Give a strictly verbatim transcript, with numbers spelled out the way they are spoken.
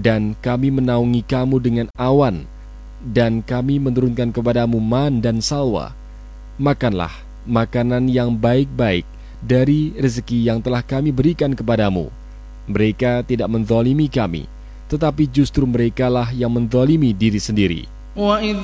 dan kami menaungi kamu dengan awan, dan kami menurunkan kepadamu man dan salwa. Makanlah makanan yang baik-baik dari rezeki yang telah kami berikan kepadamu. Mereka tidak menzalimi kami, tetapi justru merekalah yang menzalimi diri sendiri. وَإِذْ